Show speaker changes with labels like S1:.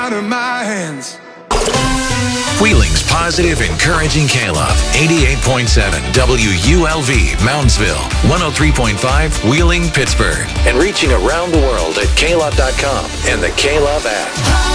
S1: out of my hands.
S2: Wheeling's positive, encouraging K-Love. 88.7 WULV, Moundsville. 103.5 Wheeling, Pittsburgh. And reaching around the world at klove.com and the K-Love app.